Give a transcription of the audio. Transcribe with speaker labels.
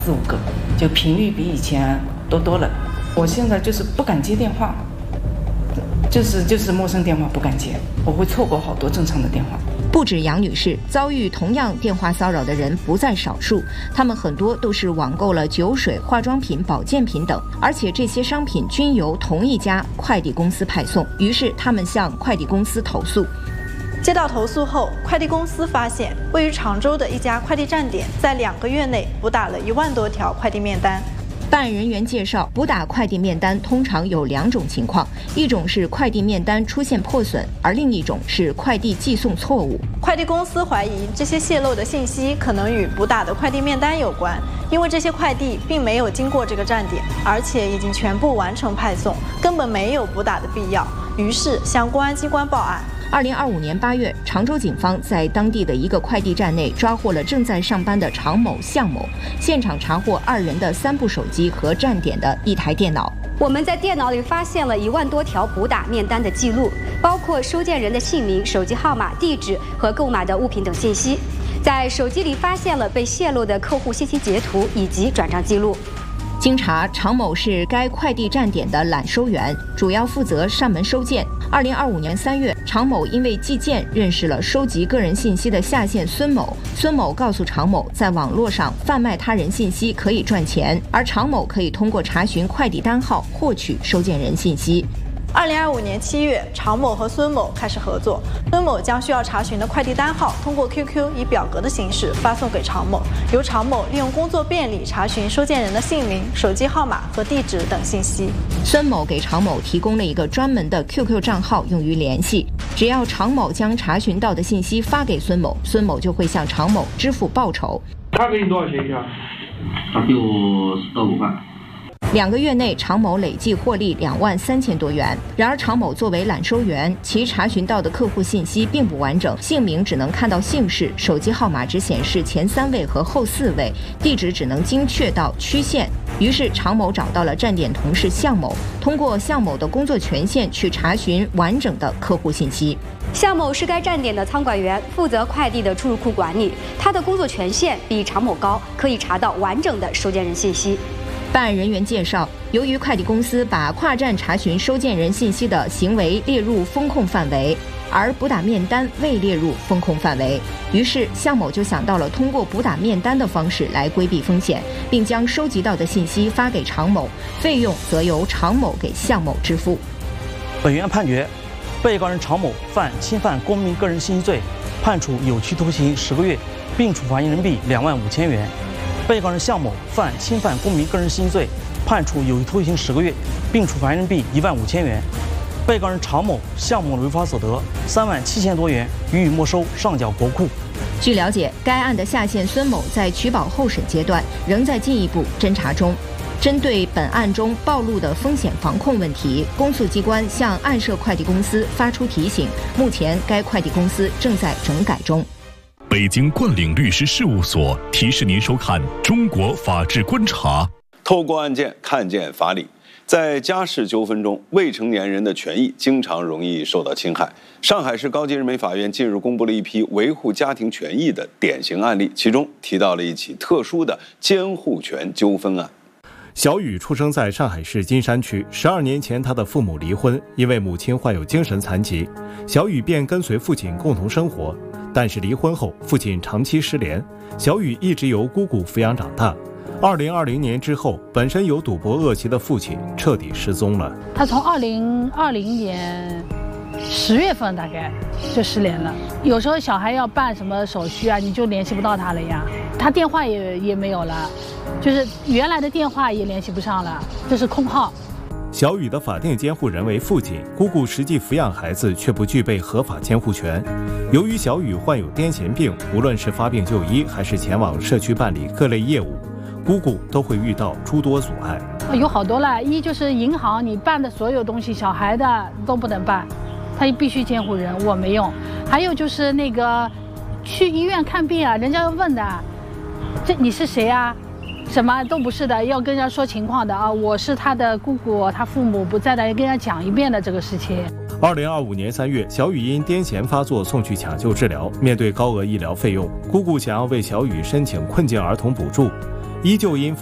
Speaker 1: 4、5个，就频率比以前多了。我现在就是不敢接电话，就是陌生电话不敢接，我会错过好多正常的电话。
Speaker 2: 不止杨女士，遭遇同样电话骚扰的人不在少数，他们很多都是网购了酒水、化妆品、保健品等，而且这些商品均由同一家快递公司派送，于是他们向快递公司投诉。
Speaker 3: 接到投诉后，快递公司发现位于常州的一家快递站点在2个月内补打了1万多条快递面单。
Speaker 2: 办案人员介绍，补打快递面单通常有2种情况，一种是快递面单出现破损，而另一种是快递寄送错误。
Speaker 3: 快递公司怀疑这些泄露的信息可能与补打的快递面单有关，因为这些快递并没有经过这个站点，而且已经全部完成派送，根本没有补打的必要，于是向公安机关报案。
Speaker 2: 2025年8月，常州警方在当地的一个快递站内抓获了正在上班的常某、向某，现场查获2人的3部手机和站点的1台电脑。
Speaker 4: 我们在电脑里发现了1万多条补打面单的记录，包括收件人的姓名、手机号码、地址和购买的物品等信息。在手机里发现了被泄露的客户信息截图以及转账记录。
Speaker 2: 经查，常某是该快递站点的揽收员，主要负责上门收件。2025年3月，常某因为寄件认识了收集个人信息的下线孙某，孙某告诉常某，在网络上贩卖他人信息可以赚钱，而常某可以通过查询快递单号获取收件人信息。
Speaker 3: 2025年7月，常某和孙某开始合作。孙某将需要查询的快递单号通过 QQ 以表格的形式发送给常某，由常某利用工作便利查询收件人的姓名、手机号码和地址等信息。
Speaker 2: 孙某给常某提供了一个专门的 QQ 账号用于联系，只要常某将查询到的信息发给孙某，孙某就会向常某支付报酬。
Speaker 5: 他给你多少钱一下？
Speaker 6: 他给我4到5万。
Speaker 2: 2个月内，常某累计获利2万3千多元。然而，常某作为揽收员，其查询到的客户信息并不完整，姓名只能看到姓氏，手机号码只显示前3位和后4位，地址只能精确到区县。于是，常某找到了站点同事向某，通过向某的工作权限去查询完整的客户信息。
Speaker 4: 向某是该站点的仓管员，负责快递的出入库管理，他的工作权限比常某高，可以查到完整的收件人信息。
Speaker 2: 办案人员介绍，由于快递公司把跨站查询收件人信息的行为列入风控范围，而补打面单未列入风控范围，于是向某就想到了通过补打面单的方式来规避风险，并将收集到的信息发给常某，费用则由常某给向某支付。
Speaker 7: 本院判决，被告人常某犯侵犯公民个人信息罪，判处有期徒刑10个月，并处罚人民币2万5千元。被告人向某犯侵犯公民个人信息罪，判处有期徒刑10个月，并处罚人民币1万5千元。被告人常某、向某的违法所得3万7千多元予以没收，上缴国库。
Speaker 2: 据了解，该案的下线孙某在取保候审阶段，仍在进一步侦查中。针对本案中暴露的风险防控问题，公诉机关向案涉快递公司发出提醒，目前该快递公司正在整改中。
Speaker 8: 北京冠岭律师事务所提示您收看《中国法治观察》，
Speaker 9: 透过案件看见法理。在家事纠纷中，未成年人的权益经常容易受到侵害。上海市高级人民法院近日公布了一批维护家庭权益的典型案例，其中提到了一起特殊的监护权纠纷案。
Speaker 10: 小雨出生在上海市金山区，12年前他的父母离婚，因为母亲患有精神残疾，小雨便跟随父亲共同生活。但是离婚后，父亲长期失联，小雨一直由姑姑抚养长大。2020年之后，本身有赌博恶习的父亲彻底失踪了。
Speaker 11: 他从2020年10月份大概就失联了。有时候小孩要办什么手续啊，你就联系不到他了呀。他电话也没有了，就是原来的电话也联系不上了，这是空号。
Speaker 10: 小雨的法定监护人为父亲，姑姑实际抚养孩子却不具备合法监护权。由于小雨患有癫痫病，无论是发病就医还是前往社区办理各类业务，姑姑都会遇到诸多阻碍。
Speaker 11: 有好多了，一就是银行你办的所有东西，小孩的都不能办，他必须监护人，我没用。还有就是那个去医院看病啊，人家要问的，这你是谁啊？什么都不是的，要跟人家说情况的啊！我是他的姑姑，他父母不在的，要跟人家讲一遍的这个事情。
Speaker 10: 2025年3月，小雨因癫痫发作送去抢救治疗，面对高额医疗费用，姑姑想要为小雨申请困境儿童补助。 依旧因